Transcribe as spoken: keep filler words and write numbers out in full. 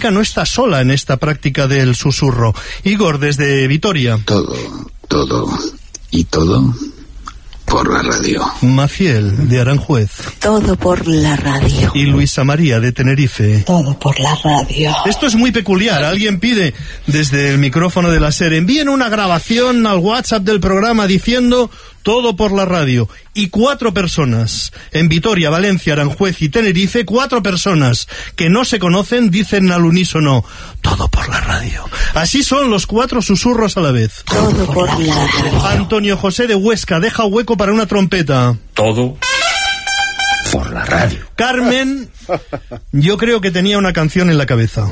Mónica no está sola en esta práctica del susurro. Igor, desde Vitoria. Todo, todo y todo por la radio. Maciel, de Aranjuez. Todo por la radio. Y Luisa María, de Tenerife. Todo por la radio. Esto es muy peculiar. Alguien pide desde el micrófono de la SER, envíen una grabación al WhatsApp del programa diciendo todo por la radio. Y cuatro personas, en Vitoria, Valencia, Aranjuez y Tenerife, cuatro personas que no se conocen dicen al unísono, todo por la radio. Así son los cuatro susurros a la vez. Todo por la radio. Antonio José de Huesca, deja hueco para una trompeta. Todo por la radio. Carmen, yo creo que tenía una canción en la cabeza.